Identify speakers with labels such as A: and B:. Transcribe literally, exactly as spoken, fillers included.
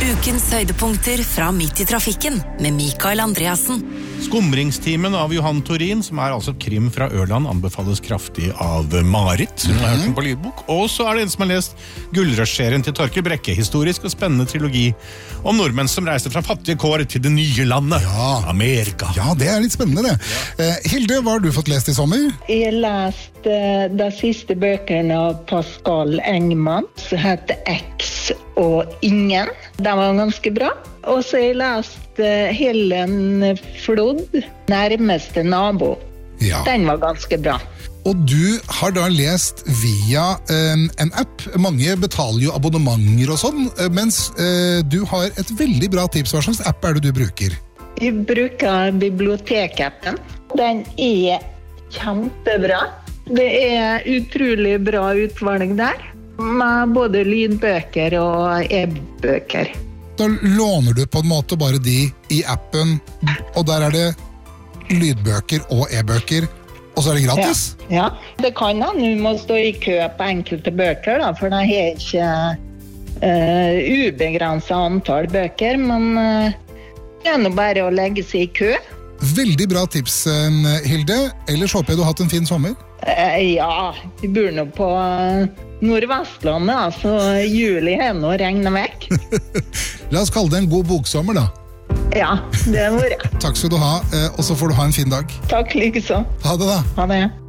A: Ukens høydepunkter fra Midt i trafikken med Mikael Andreasen.
B: Skumringstimen av Johan Torin, som er altså krim fra Ørland, anbefales kraftig av Marit. Hun har hørt den på lydbok. Og så er det en som har lest Gullrødsserien til Torkel Brekke. Historisk og spennende trilogi om nordmenn som reiser fra fattige kår til det nye landet.
C: Ja.
B: Amerika.
C: Ja, det er litt spennende det. Ja. Eh, Hilde, hva har du fått lest i sommer?
D: Jeg har lest uh, de siste bøkene av Pascal Engman, som heter X og Ingen. Den var ganske bra. Og så har jeg lest uh, Helen Flodd, Nærmeste nabo.
C: Ja.
D: Den var ganske bra.
C: Og du har da lest via eh, en app. Mange betaler jo abonnementer og sånn, eh, mens eh, du har et veldig bra tips. Hva slags app er det du bruker?
D: Jeg bruker bibliotekappen. Den er kjempebra. Det er utrolig bra utvalg der, med både lydbøker og e-bøker.
C: Da låner du på en måte bare de i appen, og der er det lydbøker og e-bøker, og så er det gratis?
D: Ja, ja. Det kan han. Du må stå i kø på enkelte bøker, da, for det er ikke uh, ubegrenset antall bøker, men uh, det er nå bare å legge seg i kø.
C: Veldig bra tips, Hilde. Ellers håper jeg du har hatt en fin sommer.
D: Uh, ja, vi bor nå på uh, Nordvestlandet, så juli er nå regnet vekk.
C: La oss kalle det en god boksommer, da.
D: Ja, det var det.
C: Takk skal du ha, og så får du ha en fin dag.
D: Takk like så.
C: Ha det da.
D: Ha det.